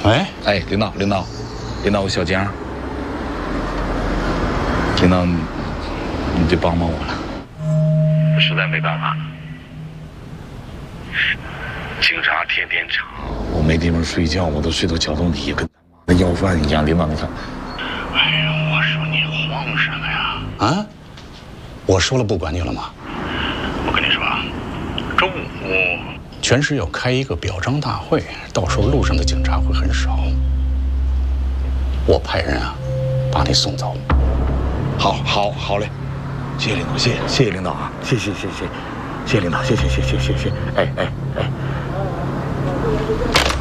喂， 哎，领导，我小江，领导，你得帮帮我了，我实在没办法了。警察天天查，我没地方睡觉，我都睡到桥洞底，跟他妈的要饭一样。领导，你看， 哎呀，我说你慌什么呀？啊？我说了不管你了吗？我跟你说，中午全市要开一个表彰大会，到时候路上的警察会很少。我派人啊，把你送走。 好嘞，谢谢领导，谢谢领导啊，谢谢领导，谢谢，哎。